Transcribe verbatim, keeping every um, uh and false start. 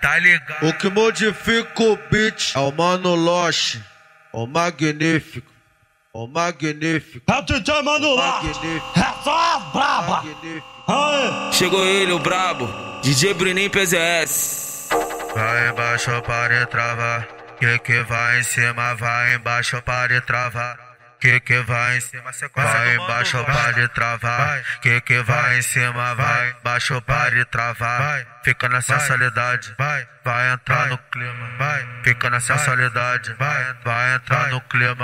tá ligado? O que modifica o beat é o Mano Loche, o magnífico, o magnífico. É o D J Mano Loche, é só as braba. Aê. Chegou ele, o brabo, D J Bruninho P Z S. Vai embaixo para travar, que que vai em cima, vai embaixo para travar. Que que vai em cima, vai embaixo para travar. Que que vai em cima, vai embaixo para travar. Fica na sensualidade, vai, vai entrar no clima, vai. Fica na sensualidade, vai, vai entrar no clima.